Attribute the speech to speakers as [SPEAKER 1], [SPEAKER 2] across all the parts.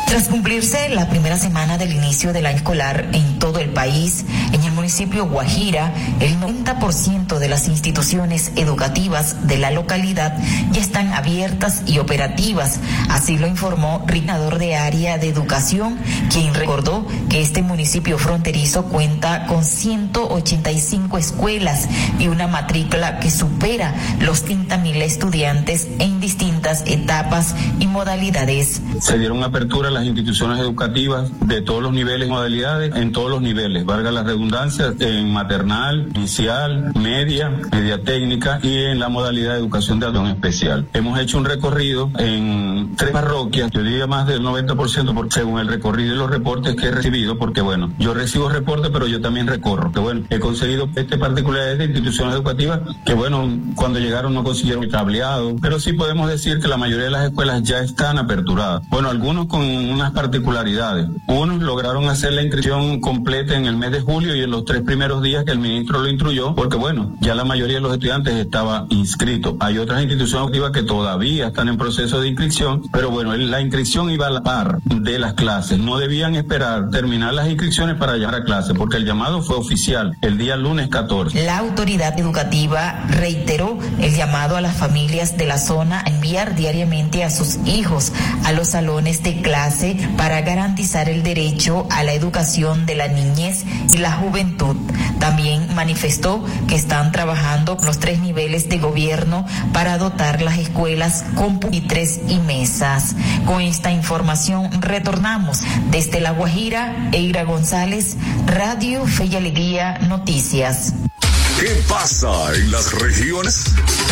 [SPEAKER 1] Tras cumplirse la primera semana del inicio del año escolar en todo el país, en el municipio Guajira, el 90% de las instituciones educativas de la localidad ya están abiertas y operativas. Así lo informó Coordinador de Área de Educación, quien recordó que este municipio fronterizo cuenta con 185 escuelas y una matrícula que supera los 30.000 estudiantes en distintas etapas y modalidades.
[SPEAKER 2] Se dieron apertura a las instituciones educativas de todos los niveles y modalidades, en todos los niveles, valga la redundancia, en maternal, inicial, media técnica y en la modalidad de educación de adulto especial. Hemos hecho un recorrido en 3 parroquias, yo diría más del 90% según el recorrido y los reportes que he recibido, porque bueno, yo recibo reportes, pero yo también recorro, que bueno, he conseguido particularidades de instituciones educativas que bueno, cuando llegaron no consiguieron el cableado, pero sí podemos decir que la mayoría de las escuelas ya están aperturadas. Bueno, algunos con unas particularidades. Unos lograron hacer la inscripción completa en el mes de julio y en los 3 primeros días que el ministro lo instruyó, porque bueno, ya la mayoría de los estudiantes estaba inscrito. Hay otras instituciones educativas que todavía están en proceso de inscripción, pero bueno, la inscripción iba a la par de las clases. No debían esperar terminar las inscripciones para llegar a clase, porque el llamado fue oficial el día lunes 14.
[SPEAKER 1] La autoridad educativa reiteró el llamado a las familias de la zona a enviar diariamente a sus hijos a los salones de clase para garantizar el derecho a la educación de la niñez y la juventud. También manifestó que están trabajando con los 3 niveles de gobierno para dotar las escuelas con pupitres y mesas. Con esta información retornamos desde La Guajira, Eira González, Radio Fe y Alegría Noticias.
[SPEAKER 3] ¿Qué pasa en las regiones?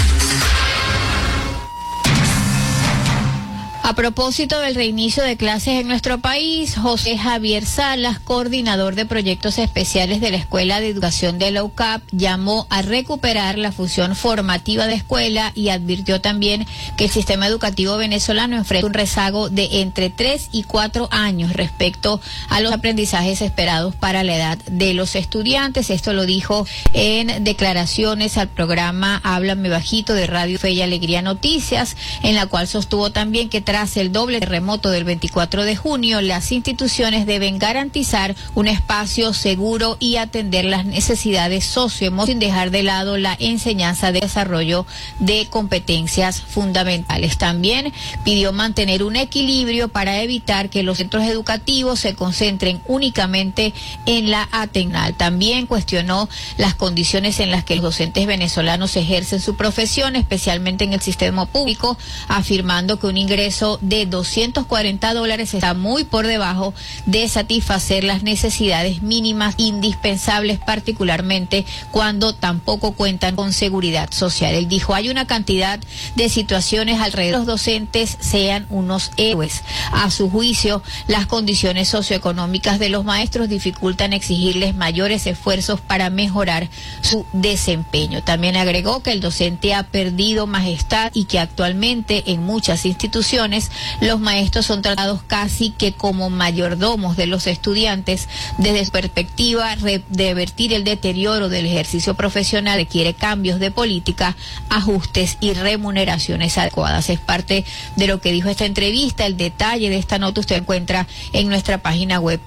[SPEAKER 4] A propósito del reinicio de clases en nuestro país, José Javier Salas, coordinador de proyectos especiales de la Escuela de Educación de la UCAP, llamó a recuperar la función formativa de la escuela y advirtió también que el sistema educativo venezolano enfrenta un rezago de entre 3 y 4 años respecto a los aprendizajes esperados para la edad de los estudiantes. Esto lo dijo en declaraciones al programa Háblame Bajito de Radio Fe y Alegría Noticias, en la cual sostuvo también que tras el doble terremoto del 24 de junio, las instituciones deben garantizar un espacio seguro y atender las necesidades socioemocionales sin dejar de lado la enseñanza de desarrollo de competencias fundamentales. También pidió mantener un equilibrio para evitar que los centros educativos se concentren únicamente en la atenal. También cuestionó las condiciones en las que los docentes venezolanos ejercen su profesión, especialmente en el sistema público, afirmando que un ingreso de $240 está muy por debajo de satisfacer las necesidades mínimas indispensables, particularmente cuando tampoco cuentan con seguridad social. Él dijo, hay una cantidad de situaciones alrededor de los docentes sean unos héroes. A su juicio, las condiciones socioeconómicas de los maestros dificultan exigirles mayores esfuerzos para mejorar su desempeño. También agregó que el docente ha perdido majestad y que actualmente en muchas instituciones los maestros son tratados casi que como mayordomos de los estudiantes. Desde su perspectiva, revertir el deterioro del ejercicio profesional requiere cambios de política, ajustes y remuneraciones adecuadas. Es parte de lo que dijo esta entrevista. El detalle de esta nota usted encuentra en nuestra página web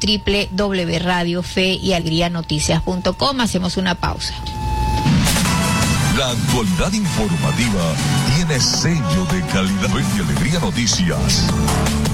[SPEAKER 4] www.radiofeyalegrianoticias.com. Hacemos una pausa.
[SPEAKER 3] La actualidad informativa tiene sello de calidad. Fe y Alegría Noticias.